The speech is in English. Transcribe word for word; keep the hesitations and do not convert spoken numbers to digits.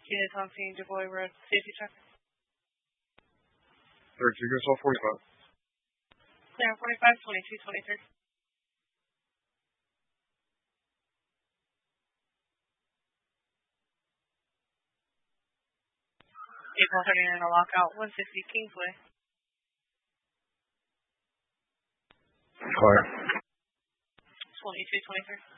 Unit on scene, Du Bois Road, safety check. thirty-two, Goosewell forty-five. Clear on forty-five, twenty-two twenty-three. April thirty-nine, a lockout, one sixty Kingsway. Clear. twenty-two twenty-three.